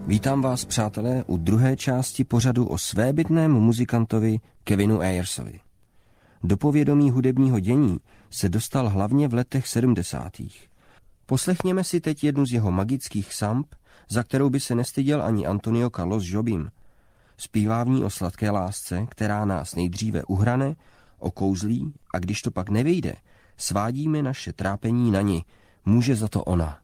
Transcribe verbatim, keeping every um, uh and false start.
Vítám vás, přátelé, u druhé části pořadu o svébytném muzikantovi Kevinu Ayersovi. Do povědomí hudebního dění se dostal hlavně v letech sedmdesátých. Poslechněme si teď jednu z jeho magických samp, za kterou by se nestyděl ani Antonio Carlos Jobim. Zpívá v ní o sladké lásce, která nás nejdříve uhrane, okouzlí a když to pak nevyjde, svádíme naše trápení na ni. Může za to ona.